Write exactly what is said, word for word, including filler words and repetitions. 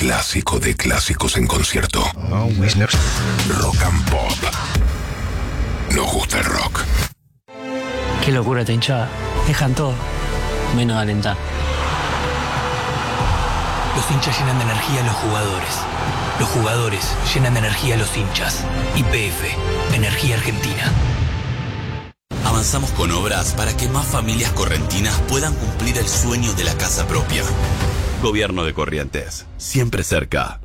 clásico de clásicos en concierto. Oh, Wisner. Rock and Pop. Nos gusta el rock. Qué locura esta hinchada. Dejan todo, menos alentar. Los hinchas llenan de energía a los jugadores. Los jugadores llenan de energía a los hinchas. Y P F, Energía Argentina. Avanzamos con obras para que más familias correntinas puedan cumplir el sueño de la casa propia. Gobierno de Corrientes, siempre cerca.